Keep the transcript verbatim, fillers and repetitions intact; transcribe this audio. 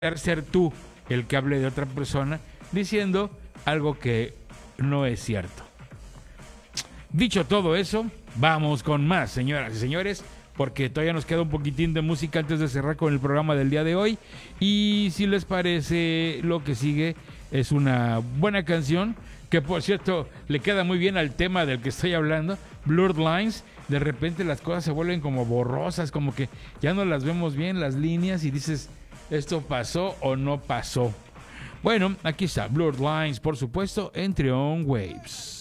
ser tú el que hable de otra persona diciendo algo que no es cierto. Dicho todo eso, vamos con más, señoras y señores, porque todavía nos queda un poquitín de música antes de cerrar con el programa del día de hoy. Y si les parece, lo que sigue es una buena canción, que por cierto le queda muy bien al tema del que estoy hablando, Blurred Lines. De repente las cosas se vuelven como borrosas, como que ya no las vemos bien, las líneas, y dices, ¿esto pasó o no pasó? Bueno, aquí está Blurred Lines, por supuesto, en Trion Waves.